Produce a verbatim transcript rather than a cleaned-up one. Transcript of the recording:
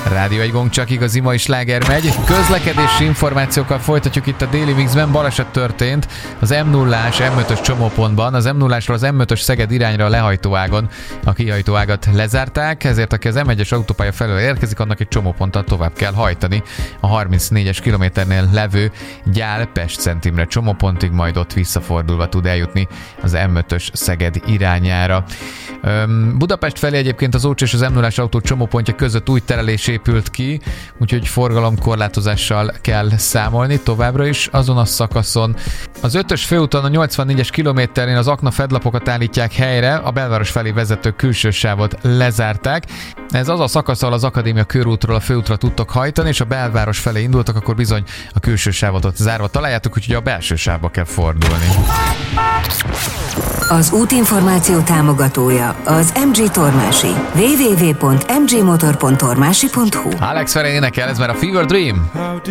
Rádió egy gong, csak igazi mai sláger megy. Közlekedési információkkal folytatjuk itt a Daily Mixben. Baleset történt az em nullás, em ötös csomópontban. Az em nullásról az em ötös Szeged irányra a lehajtóágon a kihajtóágat lezárták, ezért aki az em egyes autópálya felől érkezik, annak egy csomóponttal tovább kell hajtani. A harmincnégyes kilométernél levő Gyál-Pest-Szent Imre csomópontig, majd ott visszafordulva tud eljutni az em ötös Szeged irányára. Budapest felé egyébként az Ócs és az em nullás autó csomópontja között új terelés épült ki, úgyhogy forgalomkorlátozással kell számolni továbbra is azon a szakaszon. Az ötös főúton a nyolcvannégyes kilométerén az aknafedlapokat állítják helyre, a belváros felé vezető külső sávot lezárták. Ez az a szakasz, ahol az Akadémia körútról a főútra tudtok hajtani, és a belváros felé indultak, akkor bizony a külső sávot ott zárva találjátok, úgyhogy a belső sávba kell fordulni. Az útinformáció támogatója az em gé Tormási. double-u double-u double-u pont em gé motor pont tormási pont hu. Alex Ferén énekel, ez már a Fever Dream.